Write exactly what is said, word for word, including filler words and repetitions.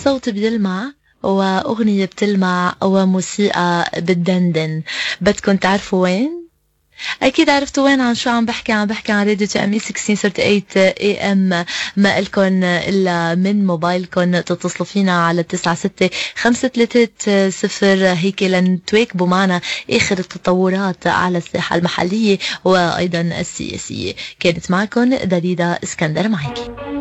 صوت بيلمع وأغنية بتلمع وموسيقى بتدندن. بدكن تعرفوا وين؟ أكيد عرفتوا وين عن شو عم بحكي. عم بحكي عن راديو تي ام اي ستة عشر ثمانية اي ام. ما إلكن إلا من موبايلكن تتصلوا فينا على تسعة ستة خمسة ثلاثة صفر هيك لنتواكبوا معنا آخر التطورات على الساحة المحلية وأيضا السياسية. كانت معكم دليدا اسكندر معاكي.